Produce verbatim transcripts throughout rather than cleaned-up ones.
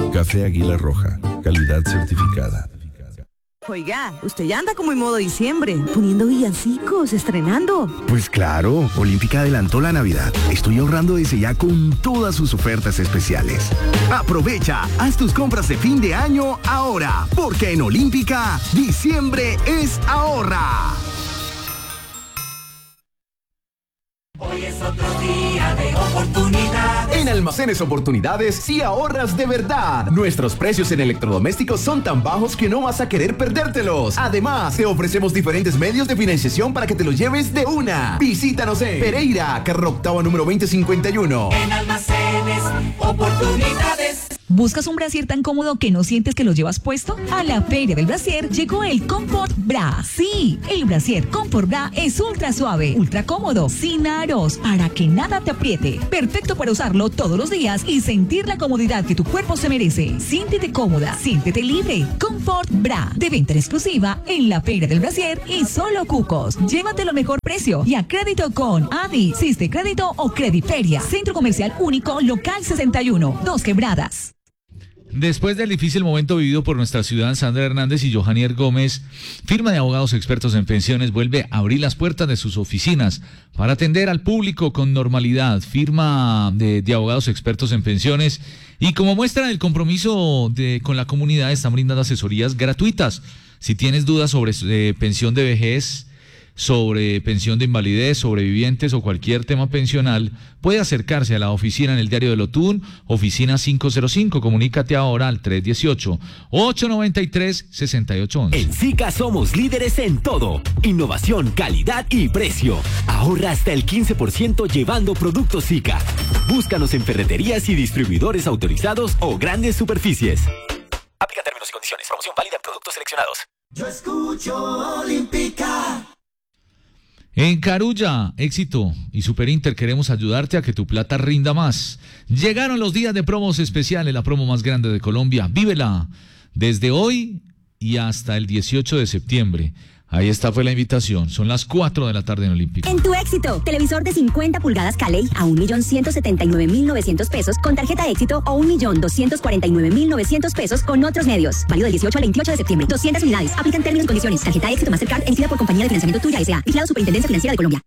Café Águila Roja, calidad certificada. Oiga, usted ya anda como en modo diciembre, poniendo villancicos, estrenando. Pues claro, Olímpica adelantó la Navidad. Estoy ahorrando desde ya con todas sus ofertas especiales. Aprovecha, haz tus compras de fin de año ahora, porque en Olímpica, diciembre es ahorra. Hoy es otro día de oportunidades. En Almacenes Oportunidades sí ahorras de verdad. Nuestros precios en electrodomésticos son tan bajos que no vas a querer perdértelos. Además, te ofrecemos diferentes medios de financiación para que te los lleves de una. Visítanos en Pereira, carrera octava número veinte cincuenta y uno. En Almacenes Oportunidades. ¿Buscas un brasier tan cómodo que no sientes que lo llevas puesto? A la Feria del Brasier llegó el Comfort Bra. Sí, el brasier Comfort Bra es ultra suave, ultra cómodo, sin aros, para que nada te apriete. Perfecto para usarlo todos los días y sentir la comodidad que tu cuerpo se merece. Siéntete cómoda, siéntete libre. Comfort Bra, de venta exclusiva en la Feria del Brasier y solo Cucos. Llévatelo mejor precio y a crédito con Adi, Siste Crédito o Crediferia. Centro Comercial Único, Local sesenta y uno, Dos Quebradas. Después del difícil momento vivido por nuestra ciudad, Sandra Hernández y Johanier Gómez, firma de abogados expertos en pensiones, vuelve a abrir las puertas de sus oficinas para atender al público con normalidad. Firma de, de abogados expertos en pensiones y como muestra del compromiso de, con la comunidad, están brindando asesorías gratuitas. Si tienes dudas sobre eh, pensión de vejez, sobre pensión de invalidez, sobrevivientes o cualquier tema pensional, puede acercarse a la oficina en el Diario del Otún, oficina cinco cero cinco. Comunícate ahora al tres uno ocho, ocho nueve tres, seis ocho uno uno. En SICA somos líderes en todo. Innovación, calidad y precio. Ahorra hasta el quince por ciento llevando productos SICA. Búscanos en ferreterías y distribuidores autorizados o grandes superficies. Aplica términos y condiciones. Promoción válida en productos seleccionados. Yo escucho Olímpica. En Carulla, Éxito y Superinter queremos ayudarte a que tu plata rinda más. Llegaron los días de promos especiales, la promo más grande de Colombia. Vívela desde hoy y hasta el dieciocho de septiembre. Ahí está, fue la invitación. Son las cuatro de la tarde en Olímpica. En tu Éxito, televisor de cincuenta pulgadas Caley a un millón ciento setenta y nueve mil novecientos pesos con tarjeta Éxito o un millón doscientos cuarenta y nueve mil novecientos pesos con otros medios. Válido del dieciocho al veintiocho de septiembre. doscientas unidades. Aplican términos y condiciones. Tarjeta Éxito Mastercard emitida por Compañía de Financiamiento Tuya S A. Vigilado Superintendencia Financiera de Colombia.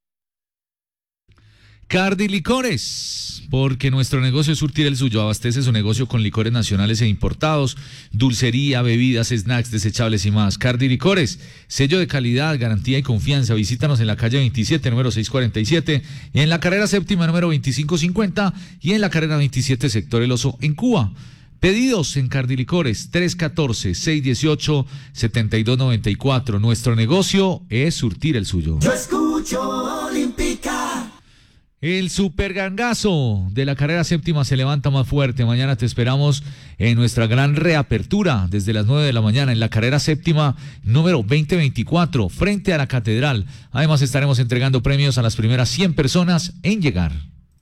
Cardi Licores, porque nuestro negocio es surtir el suyo. Abastece su negocio con licores nacionales e importados, dulcería, bebidas, snacks, desechables y más. Cardi Licores, sello de calidad, garantía y confianza. Visítanos en la calle veintisiete, número seiscientos cuarenta y siete, y en la carrera séptima, número veinticinco cincuenta, y en la carrera veintisiete, sector El Oso, en Cuba. Pedidos en Cardi Licores, tres uno cuatro, seis uno ocho, siete dos nueve cuatro. Nuestro negocio es surtir el suyo. Yo escucho Olímpica. El supergangazo de la carrera séptima se levanta más fuerte. Mañana te esperamos en nuestra gran reapertura desde las nueve de la mañana en la carrera séptima número veinte veinticuatro frente a la catedral. Además estaremos entregando premios a las primeras cien personas en llegar.